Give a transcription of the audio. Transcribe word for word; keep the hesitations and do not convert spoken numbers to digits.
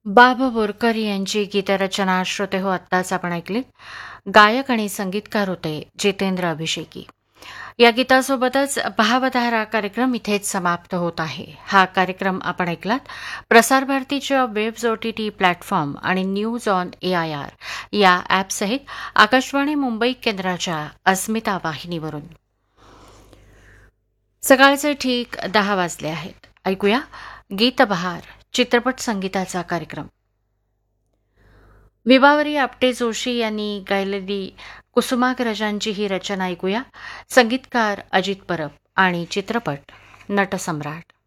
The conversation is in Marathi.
बाबा बोरकर यांची गीतरचना श्रोते हो आत्ताच आपण ऐकलीत. गायक आणि संगीतकार होते जितेंद्र अभिषेकी. या गीतासोबतच भावधारा कार्यक्रम इथेच समाप्त होत आहे. हा कार्यक्रम आपण ऐकलात प्रसार भारतीच्या webs O T T platform आणि news on A I R या ॲपसहित आकाशवाणी मुंबई केंद्राच्या अस्मिता वाहिनीवरून. सकाळचे ठीक दहा वाजले आहेत. ऐकूया गीतबहार चित्रपट संगीताचा कार्यक्रम. विभावरी आपटे जोशी यांनी गायलेली कुसुमाग्रजांची ही रचना ऐकूया. संगीतकार अजित परब आणि चित्रपट नटसम्राट.